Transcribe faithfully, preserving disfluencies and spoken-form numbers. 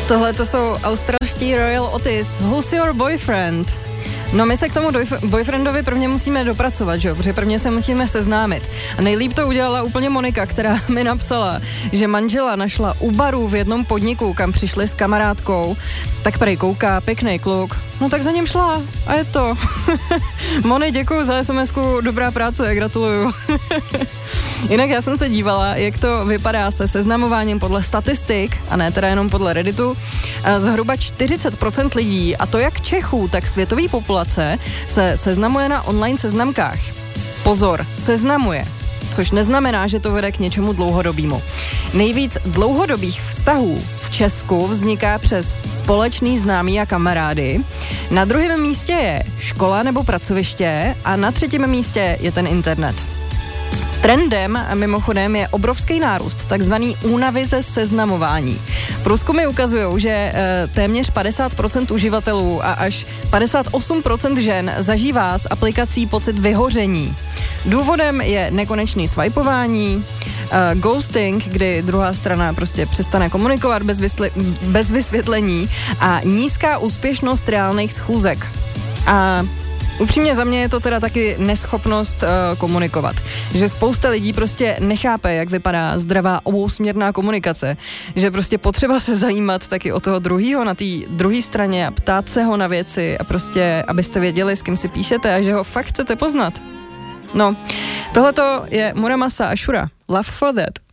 Tohle to jsou australští Royal Otis. Who's your boyfriend? No my se k tomu dojf- boyfriendovi prvně musíme dopracovat, že jo, protože prvně se musíme seznámit. A nejlíp to udělala úplně Monika, která mi napsala, že manžela našla u baru v jednom podniku, kam přišli s kamarádkou, tak prej kouká, pěkný kluk, no tak za ním šla a je to. Moni, děkuju za es em esku, dobrá práce, gratuluju. Jinak já jsem se dívala, jak to vypadá se seznamováním podle statistik, a ne teda jenom podle Redditu. Zhruba čtyřicet procent lidí, a to jak Čechů, tak světový populace, se seznamuje na online seznamkách. Pozor, seznamuje, což neznamená, že to vede k něčemu dlouhodobému. Nejvíc dlouhodobých vztahů v Česku vzniká přes společný známí a kamarády. Na druhém místě je škola nebo pracoviště a na třetím místě je ten internet. Trendem mimochodem je obrovský nárůst takzvaný únavy ze seznamování. Průzkumy ukazují, že e, téměř padesát procent uživatelů a až padesát osm procent žen zažívá z aplikací pocit vyhoření. Důvodem je nekonečný swipování, e, ghosting, kdy druhá strana prostě přestane komunikovat bez, vysli- bez vysvětlení a nízká úspěšnost reálných schůzek. A upřímně za mě je to teda taky neschopnost uh, komunikovat. Že spousta lidí prostě nechápe, jak vypadá zdravá obousměrná komunikace. Že prostě potřeba se zajímat taky o toho druhýho na té druhé straně a ptát se ho na věci a prostě, abyste věděli, s kým si píšete a že ho fakt chcete poznat. No, tohleto je Muramasa Ashura. Love for that.